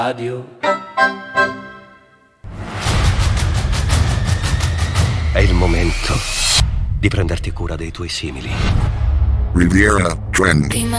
Radio. È il momento di prenderti cura dei tuoi simili. Riviera Trend. Be my